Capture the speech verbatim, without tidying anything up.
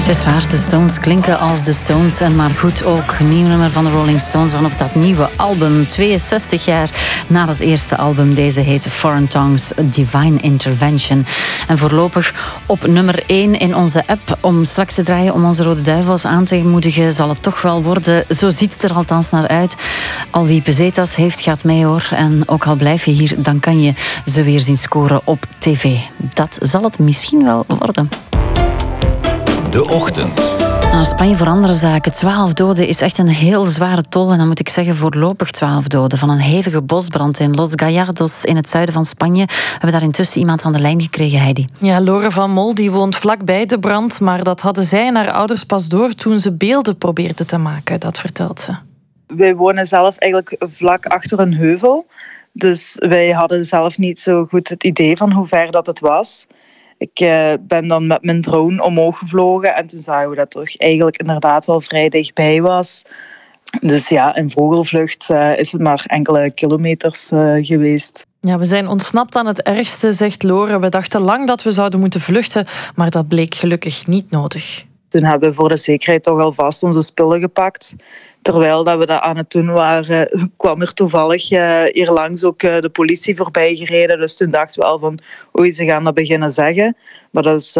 Het is waar, de Stones klinken als de Stones. En maar goed, ook een nieuw nummer van de Rolling Stones van op dat nieuwe album. tweeënzestig jaar na het eerste album. Deze heet Foreign Tongues, Divine Intervention. En voorlopig op nummer één in onze app. Om straks te draaien, om onze Rode Duivels aan te moedigen, zal het toch wel worden. Zo ziet het er althans naar uit. Al wie pesetas heeft, gaat mee hoor. En ook al blijf je hier, dan kan je ze weer zien scoren op tv. Dat zal het misschien wel worden. De Ochtend. Nou, Spanje voor andere zaken. Twaalf doden is echt een heel zware tol. En dan moet ik zeggen voorlopig twaalf doden. Van een hevige bosbrand in Los Gallardos in het zuiden van Spanje. We hebben daar intussen iemand aan de lijn gekregen, Heidi. Ja, Lore van Mol die woont vlakbij de brand. Maar dat hadden zij en haar ouders pas door toen ze beelden probeerden te maken. Dat vertelt ze. Wij wonen zelf eigenlijk vlak achter een heuvel. Dus wij hadden zelf niet zo goed het idee van hoe ver dat het was. Ik uh, ben dan met mijn drone omhoog gevlogen en toen zagen we dat het toch eigenlijk inderdaad wel vrij dichtbij was. Dus ja, in vogelvlucht uh, is het maar enkele kilometers uh, geweest. Ja, we zijn ontsnapt aan het ergste, zegt Lore. We dachten lang dat we zouden moeten vluchten, maar dat bleek gelukkig niet nodig. Toen hebben we voor de zekerheid toch alvast onze spullen gepakt. Terwijl dat we dat aan het doen waren, kwam er toevallig uh, hier langs ook uh, de politie voorbij gereden. Dus toen dachten we al van, oei, ze gaan dat beginnen zeggen. Maar dat is